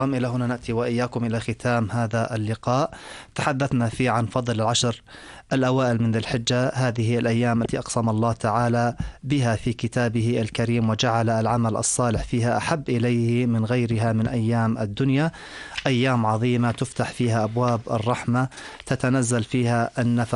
إلى هنا نأتي وإياكم إلى ختام هذا اللقاء. تحدثنا فيه عن فضل العشر الأوائل من ذي الحجة، هذه الأيام التي أقسم الله تعالى بها في كتابه الكريم، وجعل العمل الصالح فيها أحب إليه من غيرها من أيام الدنيا. أيام عظيمة تفتح فيها أبواب الرحمة، تتنزل فيها النفحات